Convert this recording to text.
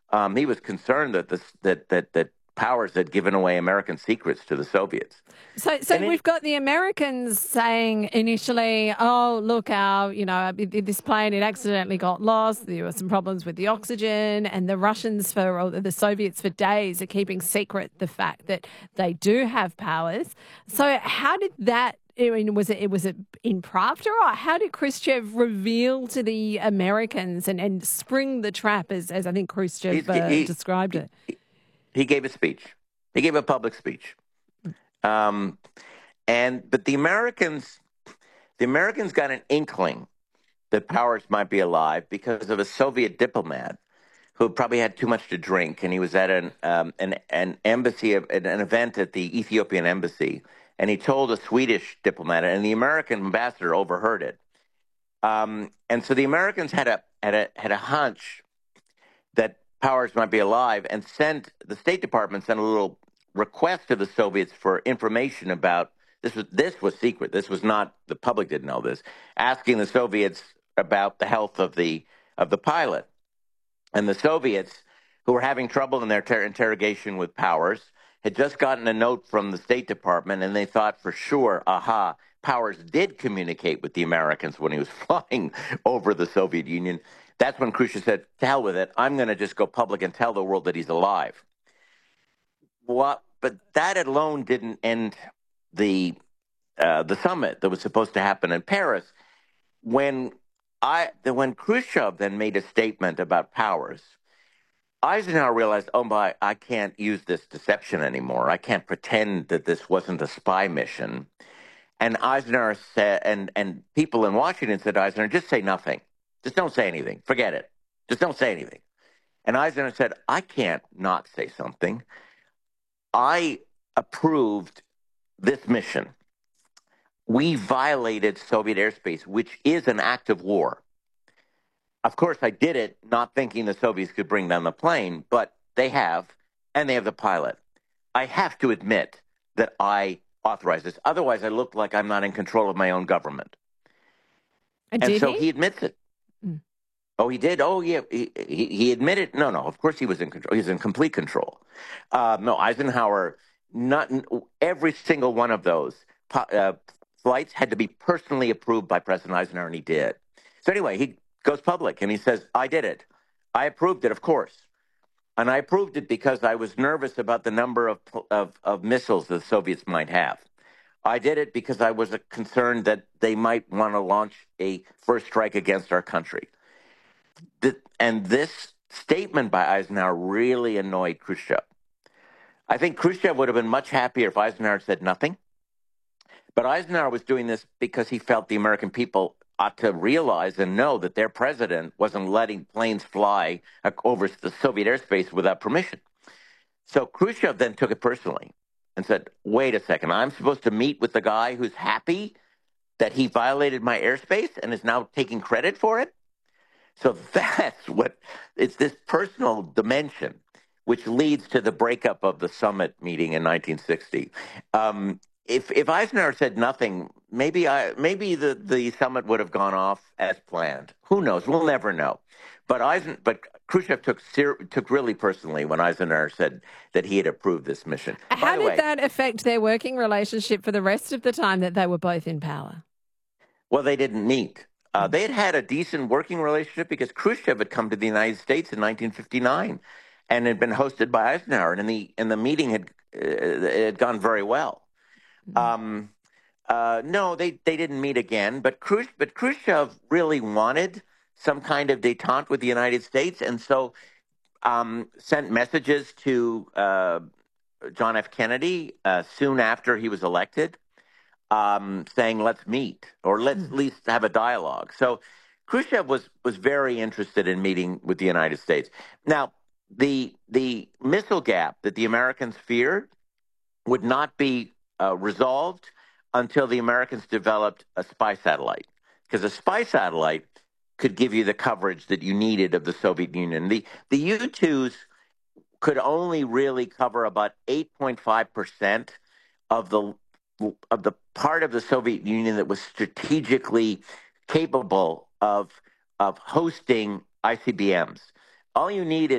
He was concerned that that powers had given away American secrets to the Soviets. So we've got the Americans saying initially, "Oh, look, this plane, it accidentally got lost. There were some problems with the oxygen," and the Russians or the Soviets for days are keeping secret the fact that they do have powers. So how did that? I mean, was it in Pravda, or how did Khrushchev reveal to the Americans and spring the trap, as I think Khrushchev described it? He gave a speech. He gave a public speech. But the Americans got an inkling that powers might be alive because of a Soviet diplomat who probably had too much to drink, and he was at an embassy, an event at the Ethiopian embassy, and he told a Swedish diplomat, and the American ambassador overheard it. And so the Americans had a hunch that powers might be alive, and the State Department sent a little request to the Soviets for information about this was secret. This was not, the public didn't know this, asking the Soviets about the health of the pilot. And the Soviets, who were having trouble in their interrogation with Powers, had just gotten a note from the State Department, and they thought for sure, Powers did communicate with the Americans when he was flying over the Soviet Union. That's when Khrushchev said, to hell with it, I'm going to just go public and tell the world that he's alive. But that alone didn't end the summit that was supposed to happen in Paris. When Khrushchev then made a statement about Powers, Eisenhower realized, oh my, I can't use this deception anymore. I can't pretend that this wasn't a spy mission. And Eisenhower said, and people in Washington said to Eisenhower, just say nothing. Just don't say anything. Forget it. Just don't say anything. And Eisenhower said, I can't not say something. I approved this mission. We violated Soviet airspace, which is an act of war. Of course, I did it not thinking the Soviets could bring down the plane, but they have, and they have the pilot. I have to admit that I authorized this. Otherwise, I look like I'm not in control of my own government. And so he admits it. Mm. Oh, he did? Oh, yeah. He admitted. No, of course he was in control. He was in complete control. No, Eisenhower, not every single one of those flights had to be personally approved by President Eisenhower, and he did. So anyway, he goes public, and he says, I did it. I approved it, of course. And I approved it because I was nervous about the number of missiles the Soviets might have. I did it because I was concerned that they might want to launch a first strike against our country. And this statement by Eisenhower really annoyed Khrushchev. I think Khrushchev would have been much happier if Eisenhower said nothing. But Eisenhower was doing this because he felt the American people ought to realize and know that their president wasn't letting planes fly over the Soviet airspace without permission. So Khrushchev then took it personally and said, wait a second, I'm supposed to meet with the guy who's happy that he violated my airspace and is now taking credit for it? So it's this personal dimension which leads to the breakup of the summit meeting in 1960. If Eisenhower said nothing, maybe the summit would have gone off as planned. Who knows? We'll never know. But Khrushchev took really personally when Eisenhower said that he had approved this mission. How did that affect their working relationship for the rest of the time that they were both in power? Well, they didn't meet. They had a decent working relationship because Khrushchev had come to the United States in 1959 and had been hosted by Eisenhower, and the meeting had gone very well. No, they didn't meet again, but Khrushchev really wanted some kind of détente with the United States, and so sent messages to John F. Kennedy soon after he was elected, saying, let's meet, or let's at least have a dialogue. So Khrushchev was very interested in meeting with the United States. Now, the missile gap that the Americans feared would not be resolved until the Americans developed a spy satellite, because a spy satellite could give you the coverage that you needed of the Soviet Union. The U-2s could only really cover about 8.5% of the part of the Soviet Union that was strategically capable of hosting ICBMs. All you needed